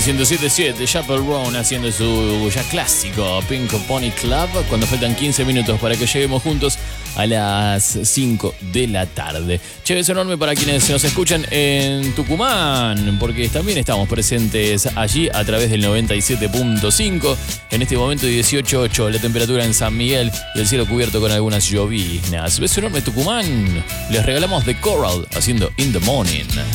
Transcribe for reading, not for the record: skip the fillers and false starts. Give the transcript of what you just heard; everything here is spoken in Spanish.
107.7, Chapel Roan haciendo su ya clásico Pink Pony Club cuando faltan 15 minutos para que lleguemos juntos a las 5 de la tarde. Che, beso enorme para quienes nos escuchan en Tucumán, porque también estamos presentes allí a través del 97.5. En este momento 18.8 la temperatura en San Miguel y el cielo cubierto con algunas lloviznas. Beso enorme Tucumán. Les regalamos The Coral haciendo In the Morning.